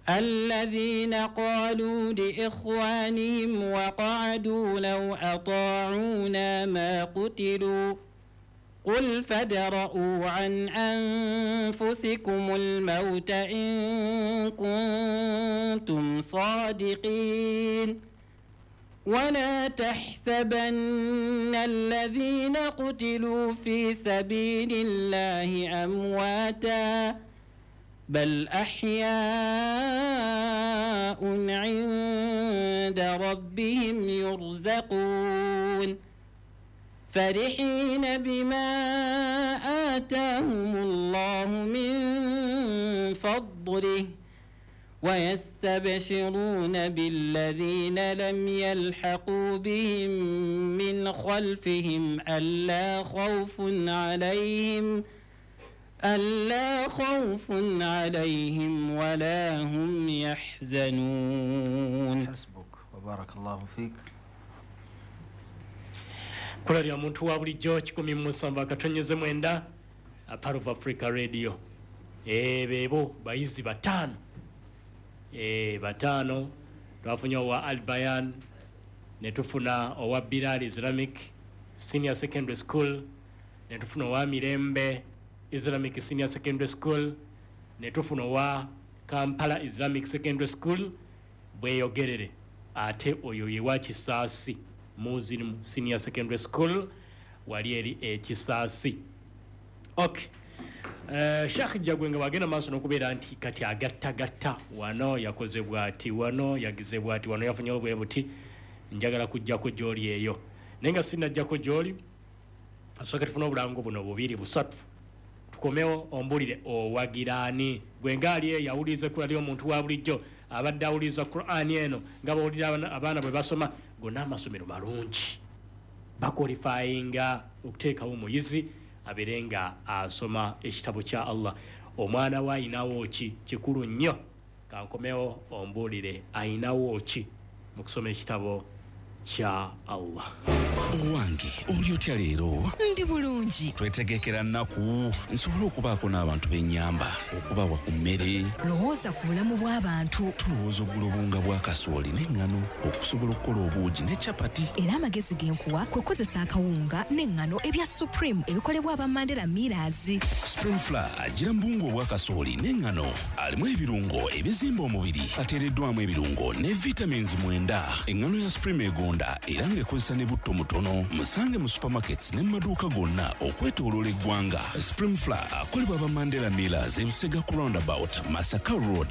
الذين قالوا لإخوانهم وقعدوا لو أطاعونا ما قتلوا قل فادرءوا عن أنفسكم الموت إن كنتم صادقين ولا تحسبن الذين قتلوا في سبيل الله أمواتا بل أحياء عند ربهم يرزقون فرحين بما آتاهم الله من فضله ويستبشرون بالذين لم يلحقوا بهم من خلفهم ألا خوف عليهم ولا هم يحزنون. حسبك وبارك الله فيك. Kulali omuntu wa bulijjo 107.9 a part of Africa Radio. Bebo bayizi batano. Batano twafunye owa Al-Bayan ne tufuna owa Bilal Islamic Senior Secondary School ne tufuna owa Mirembe Islamic Senior Secondary School ne tufuna owa Kampala Islamic Secondary School bweyogerere ate oyo yewa Kisaasi Muslim Senior Secondary School wali eri Kisaasi. Okay. Sheikh Jagwenga wagenda maaso n'okubeera nti kati agatta wano yakoze bwati wano yagize bwati wano yafunye obwe buti njagala kujjako gyoli eyo nenga sinajjako gyoli asooka tufuna obulango buno bubiri busatu tukomewo ombulire owagirani gwenga ali yawuliza kulali omuntu wa bulijjo abadde awuliza Qur'an eno nga bawulira abaana bwe basoma gonna amasomero malungi bakwalifyinga okuteekawo omuyizi aberenga asoma ekitabo kya Allah. Omwana wa ayinawo ki kikulu nnyo kankomewo ombulire ayinawo ki mu kusoma ekitabo kya Allah. Owange oli otya leero? Ndi bulungi. Twetegekera nnaku nsobola okubaako n'abantu b'ennyamba okubawa ku mmere. Lowooza ku bulamu bw'abantu. Tulowooza ogula obunga bwa kasooli n'eŋŋano okusobola okukola obuugi ne capati. Era amagezi g'enkuwa kwe kukozesa akawunga n'eŋŋano ebya Supreme ebikolebwa aba Mandela Millers. Spring Flour agira mbungu obwa kasooli n'eŋŋano alimu ebirungo ebizimba omubiri ateereddwamu ebirungo ne vitamins 9. Eŋŋano ya Supreme egonda era ng'ekozesa ne butto mutono. Musange mu supermarkets ne maduuka gonna okwetooloola eggwanga. Spring Flour akolebwa aba Mandela Millers ebusega ku roundabout Masaka Road.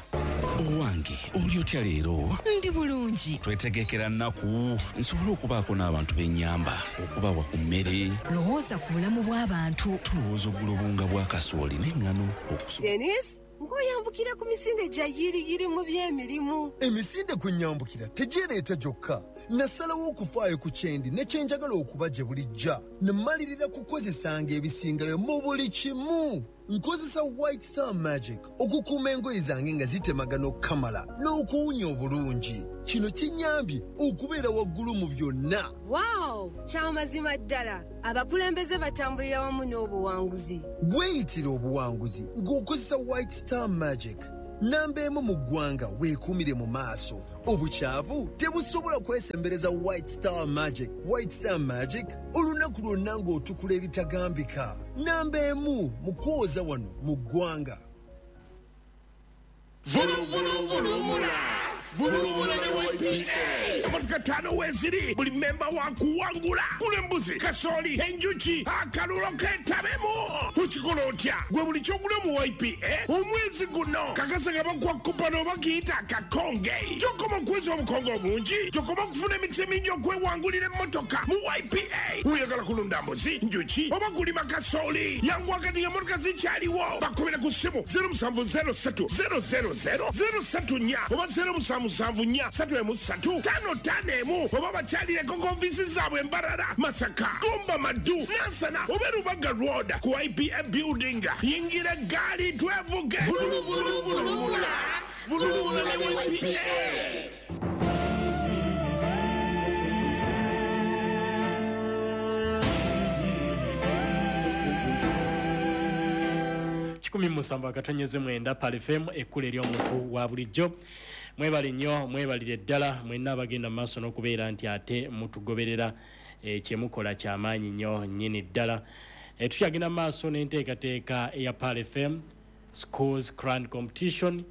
Owange oli otya leero? Ndi bulungi. Twetegekera nnaku nsobola okubaako n'abantu b'ennyamba okubawa ku mmere. Lowooza ku bulamu bw'abantu. Tulowooza ogula obunga bwa kasooli n'eŋŋano Dennis ngoyambukira ku misinde gya yiri mu by'emirimu. Emisinde kunyambukira tegireeta gyokka. Nasalawo okufaayo ku kyendi ne kyenjagala okuba gye bulijja. Namalirira kukozesanga ebisingayo mu buli kimu. Nkozesa White Star Magic okukuuma engoye zange nga zitemagana okukamala n'okuwunya obulungi. Kino kinyambye okubeera waggulu mu byonna. Wow! Kyamazima ddala. Abakulembeze batambulira wamu n'obuwanguzi. Weeyitira obuwanguzi ng'okozesa White Star Magic. Namba emu mu ggwanga weekuumire mu maaso. Obukyavu tebusobola kwesembereza White Star Magic. White Star Magic olunaku lwonna ng'otukula ebitagambika. Namba emu mu kwoza wano mu ggwanga. Vulumula ne YPA amatuka 5 weziri buli memba wa kuwangula kule mbuzi kasoli enjuki akalulo ketabemo ukikola otya gwe buli kyogula mu YPA omwezi guno kakasanga bakwa kupano bakiyita kakonge kyokoma kweza obukongo obungi kyokoma kufuna emikisa mingi okwewangulira emmotoka mu YPA uyagala kulunda mbuzi njuki oba kulima kasoli yangu wakati emotoka zikyaliwo bakubira ku ssimu 0703000034 oba 0774 oba bakyalireko ku ofisi zaabwe Mbarara Masaka Gomba Madu Nansana oba Rubaga Road ku IPA building yingira gaali twevuge vulumula ne YPA. musanvu akatonyeze mwenda Pal FM ekkulu ery'omuntu wa bulijjo. Mwebale nnyo mwebalire ddala mwenna abagenda mu maaso n'okubeera nti ate mutugoberera kyemukola kyamaanyi nnyo nnyini ddala. Tukyagenda mu maaso n'enteekateeka eya Pal FM Schools Grand Competition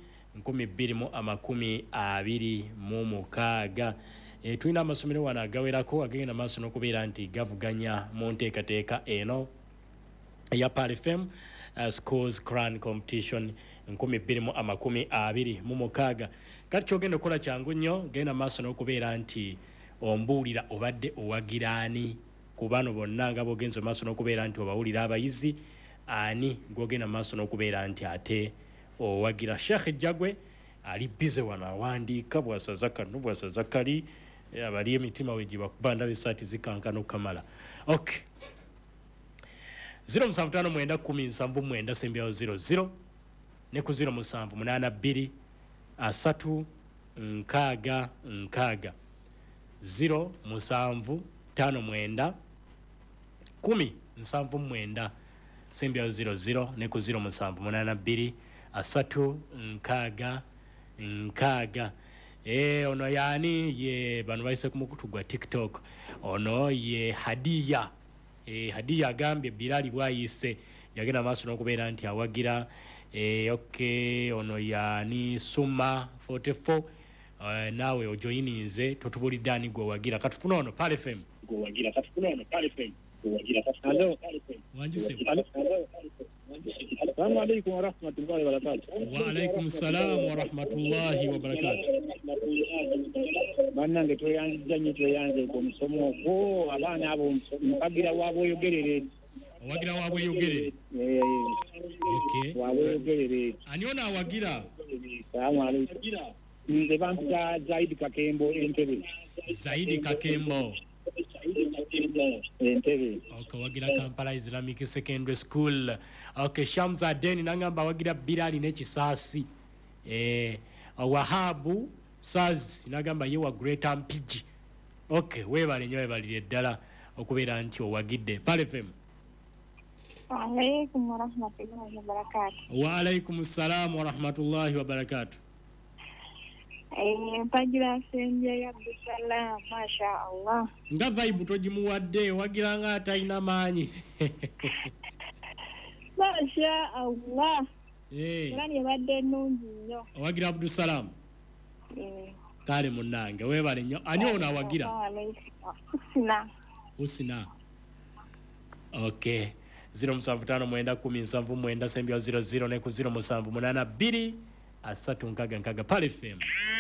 2026. Tulina amasomero wano agawerako agenda maaso n'okubeera nti gavuganya mu nteekateeka eno eya Pal FM Schools Grand Competition 2026. Kati kyogenda okukola kyangu nnyo, genda maaso n'okubeera nti ombuulira obadde owagiraani ku bano bonna nga b'ogenza maaso n'okubeera nti obawulira abayizi ani gw'ogenda maaso n'okubeera nti ate owagira. Sheikh Jagwe ali bize wano awandiika bwasaza kano bwasaza kali abali emitima wegiba kubanda bisaati zikankana okamala. Okay. 07510 sembyawo 00 ne ku 07823 nkaaga 07510 sembyawo 00 ne ku 07823 nkaaga. Ono yani ye bano bayise ku mukutu gwa TikTok. Ono ye Hadiya. Hadiya agambye Bilali bwayise yagenda maaso n'okubeera nti awagira. Okay, ono yani Suma 44. Nawe ojoyininze totubulidde ani gwe wagira. Katufuna ono Pal FM. Hello. Wanjise. Assalamu alaykum wa rahmatullahi wa barakatuh. Wa alaykum salam wa rahmatullahi wa barakatuh. Bannange tweyanze ku musomo ko abaana abo mukagira wabwe yogerere. Owagira wabwe yogerere. Okay. Wabwe yogerere. Ani ona awagira? Assalamu alaykum. Nze bampa Zaidi Kakembo Entebbe. Zaidi Kakembo. Entebbe. Okay, wagira Kampala Islamic Secondary School. Okay, Shamza Deni nangamba wagira Bilali n'ekisaasi. Wahabu Saz nagamba yewa Great Ampigi. Okay, webale nnyo webalire ddala okubeera nti owagidde. Pal FM. Wa alaykum wa rahmatullahi wa barakatuh. Wa alaykum salam wa rahmatullahi wa barakatuh. Mpagira senje ya Abdussalam, masha Allah. Nga vibe togimuwadde wagira nga atalina maanyi. Masha Allah. Nani badde nungi nnyo. Wagira Abdussalam. Kale munnange webale nnyo. Ani ono awagira? Husna. Okay. 07510 sembya 00 ne ku 07823 nkaaga Pal FM.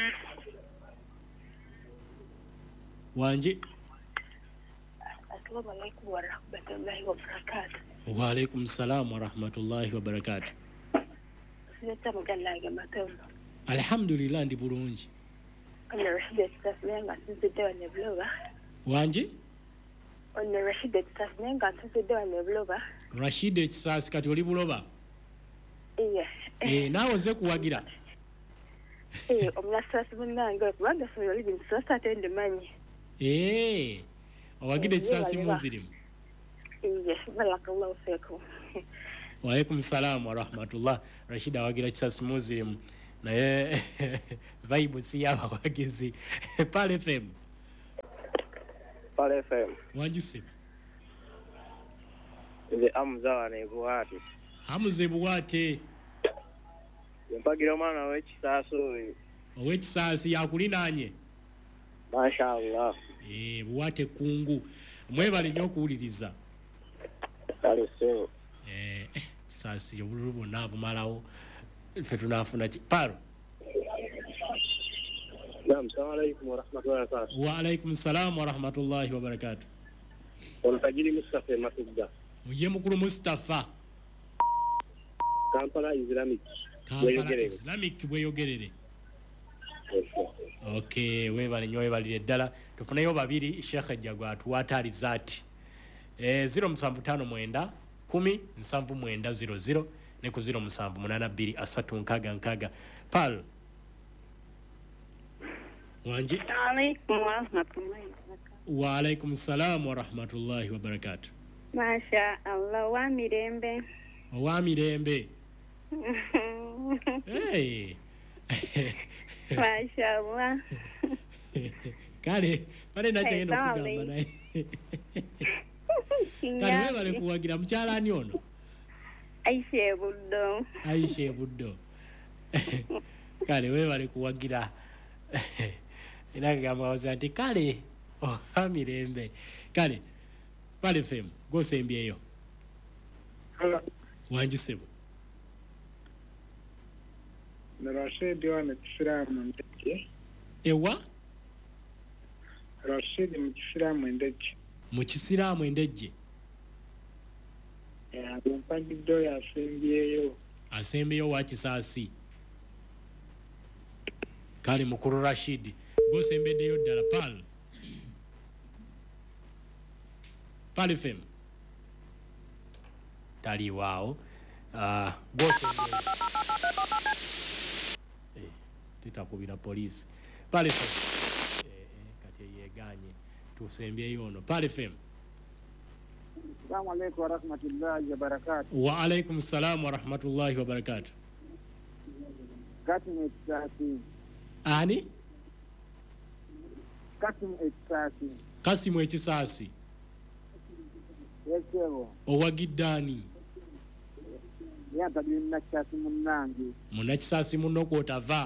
Wanje. Assalamu alaykum wa rahmatullahi wa barakatuh. Wa alaykum salam wa rahmatullahi wa barakatuh. Sita mugalaga matombo. Alhamdulillah ndi bulungi. Ana Rashida Tsafnenga nsizidde ne bloga. Wanje? Ana Rashida Tsafnenga nsizidde ne bloga. Rashida Tsas kati oli buloba? Iya. Nawe ze kuwagira? Omulasa munange kubanga soli binsasa tende manyi. Owagidde Tsas Muslim. Iya, barakallahu fikum. Wa alaykum salam wa rahmatullah. Rashida wagira Tsas Muslim. Naye vibe si yaba wagizi. Pal FM. Pal FM. Wanjise. Nze amuzawa ne buwate. Amuze buwate. Mpagira mwana w'ekisaaso. Ow'ekisaasi yakulinaanye. Masha Allah. Buwate kungu. Mwebale nnyo okuwuliriza. Kale sewo. Kisaasi obululu bwonna bumalawo. Ffe tunaafuna ki? Palo. Assalamu alaykum wa rahmatullahi wa barakatuh. Wa alaykum salam wa rahmatullahi wa barakatuh. Olutagiri Mustafa Matugga. Muje mukulu Mustafa. Kampala Islamic. Kampala Islamic bweyogerere. Okay, webale nnyo webalire ddala. Tufuneyo babiri Sheikh Jagwa atuwataaliza ati 07510 7900 ne ku 07823 Pal. Wanje. Alaykum wa rahmatullahi wa barakatuh. Wa alaykum salam wa rahmatullahi wa barakatuh. Masha Allah wa mirembe. Wa mirembe. Hey. Mashallah. Kale nachagenda okugamba naye. Kale wewe bali kuwagira mukyala ani ono? Aisha Buddo. Kale wewe bali kuwagira. Ina kugamba wazanti kale mirembe. Kale pale fem gosembyeyo. Wanjisebo. Rashid wana Kisilamu ndege. Ewa? Rashid mu Kisilamu ndege. Mu Kisilamu ndege. Mpagido yasembyeyo. Asembyeyo wa Kisaasi. Kale mukuru Rashid gosembeddeyo ddala pal. Pale fem. Tali wao. Gosembyeyo. Tutakubira polisi. Pale fem. Kati yeganye tusembyeyo ono. Pale fem. Assalamu alaykum wa rahmatullahi wa barakatuh. Wa alaykum salam wa rahmatullahi wa barakatuh. Kasim Ekisasi. Ani? Kasim Ekisasi. Kasim Ekisasi. Yesebo. Owagidani. Yantabye Nakisasi munnange. Munakisasi munno kwotava.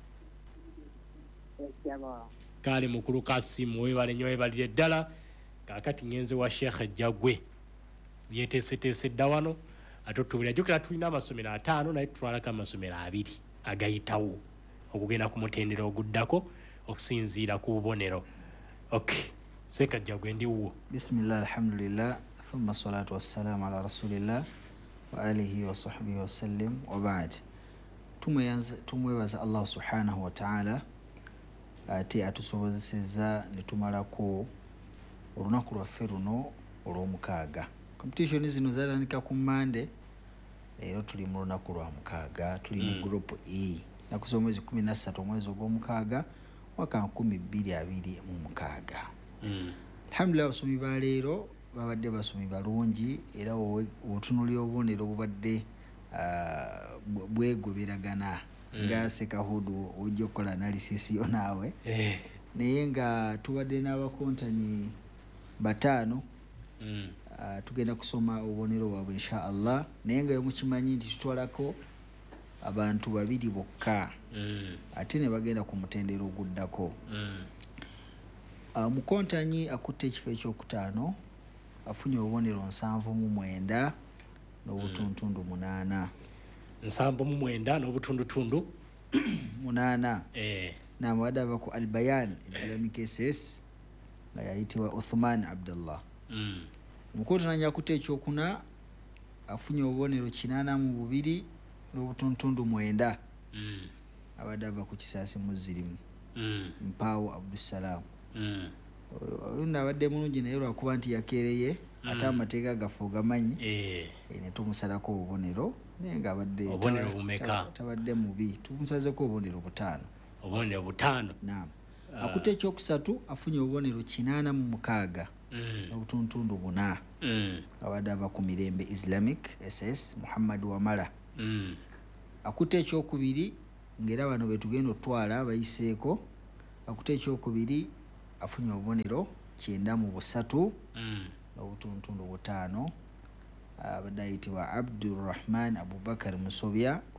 Yesebo. Kale mukulu Kasim webale nnyo webalire ddala. Kakati ngenze wa Sheikh Jagwe. Yetesetese dawano atotubira jukira tulina amasomero 5 naye tutwalako amasomero 2 agayitawo okugenda ku mutendero oguddako okusinziira ku bubonero. Okay, Seka Jagwe ndiwo. Bismillah, alhamdulillah, thumma salatu wassalamu ala rasulillah wa alihi wa sahbihi wa sallim wa ba'd. Tumwebaza Allah subhanahu wa ta'ala ate atusobozeseza ne tumalako olunaku lwaffe luno olw'omukaaga. Competition zino zatandika ku Monday, era tuli mu lunaku lwa mukaaga, tuli ne group E nakusoma mwezi 13 omwezi ogw'omukaaga mwaka 2026. Alhamdulillah, abasomi ba leero babadde basomi balungi era otunulira obubonero bubadde bwegoberagana nga Sekahudu ojja okukola analysis yo naawe naye nga tubadde n'abakontanyi 5 tugenda kusoma obubonero bwabwe insha Allah naye nga mukimanyi nti tutwalako abantu 2 bokka ate ne bagenda ku mutendero oguddako. Mukontanyi akutte ekifo ekyokutaano afunye obubonero 79 n'obutuntundu 8. 79 n'obutundutundu 8. Na mwada ava ku Al-Bayan Islamic SS nga yayitibwa Uthman Abdullah. Mukontanyi akutte ekyokuna afunye obubonero 82 n'obutuntundu 9. Abadde ava ku Kisaasi Muzirimu. Mpawo Abdussalam. Oyunda abadde mulungi naye lwakuba nti yakeereye ate amateeka gafu gamanyi ne tumusalako obubonero naye nga abadde obubonero bumeka tabadde mubi tumusazeko obubonero 5. Obubonero 5. Naam. Akutte ekyokusatu afunye obubonero 86 n'obutuntundu 4. Abadde ava ku Mirembe Islamic SS Muhammad Wamala. Akutte ekyokubiri ngera bano betugenda otwala bayiseeko. Akutte ekyokubiri afunye obubonero 93 n'obutuntundu 5. Abadde ayitibwa Abdurrahman Abubakar Musobya